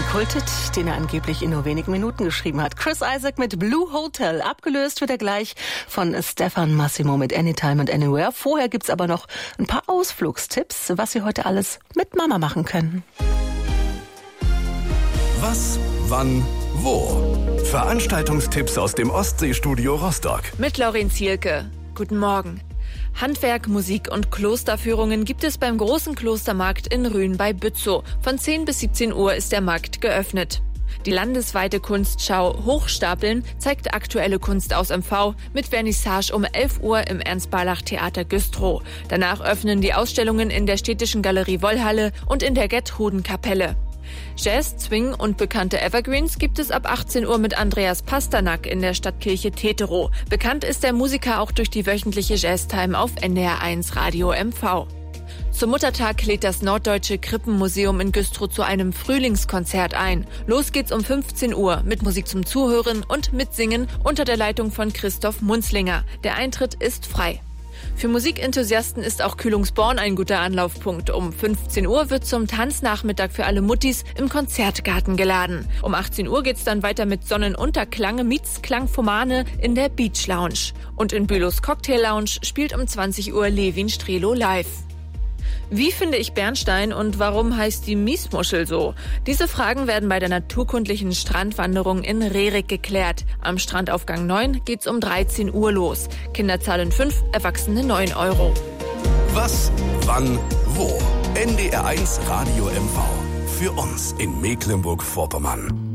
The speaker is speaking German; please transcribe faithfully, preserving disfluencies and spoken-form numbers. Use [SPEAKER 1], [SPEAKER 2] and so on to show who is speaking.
[SPEAKER 1] Kulthit, den er angeblich in nur wenigen Minuten geschrieben hat. Chris Isaak mit Blue Hotel. Abgelöst wird er gleich von Stefan Massimo mit Anytime and Anywhere. Vorher gibt's aber noch ein paar Ausflugstipps, was Sie heute alles mit Mama machen können.
[SPEAKER 2] Was, wann, wo? Veranstaltungstipps aus dem Ostseestudio Rostock.
[SPEAKER 3] Mit Laurin Zielke. Guten Morgen. Handwerk, Musik und Klosterführungen gibt es beim großen Klostermarkt in Rühen bei Bützow. Von zehn bis siebzehn Uhr ist der Markt geöffnet. Die landesweite Kunstschau Hochstapeln zeigt aktuelle Kunst aus M V mit Vernissage um elf Uhr im Ernst-Barlach-Theater Güstrow. Danach öffnen die Ausstellungen in der Städtischen Galerie Wollhalle und in der Gertruden-Kapelle. Jazz, Swing und bekannte Evergreens gibt es ab achtzehn Uhr mit Andreas Pasternak in der Stadtkirche Teterow. Bekannt ist der Musiker auch durch die wöchentliche Jazztime auf N D R eins Radio M V. Zum Muttertag lädt das Norddeutsche Krippenmuseum in Güstrow zu einem Frühlingskonzert ein. Los geht's um fünfzehn Uhr mit Musik zum Zuhören und Mitsingen unter der Leitung von Christoph Munzlinger. Der Eintritt ist frei. Für Musikenthusiasten ist auch Kühlungsborn ein guter Anlaufpunkt. Um fünfzehn Uhr wird zum Tanznachmittag für alle Muttis im Konzertgarten geladen. Um achtzehn Uhr geht's dann weiter mit Sonnenunterklang meets Klangfomane in der Beach Lounge. Und in Bülows Cocktail Lounge spielt um zwanzig Uhr Levin Strelo live. Wie finde ich Bernstein und warum heißt die Miesmuschel so? Diese Fragen werden bei der naturkundlichen Strandwanderung in Rerik geklärt. Am Strandaufgang neun geht's um dreizehn Uhr los. Kinder zahlen fünf, Erwachsene neun Euro.
[SPEAKER 2] Was, wann, wo? N D R eins Radio M V. Für uns in Mecklenburg-Vorpommern.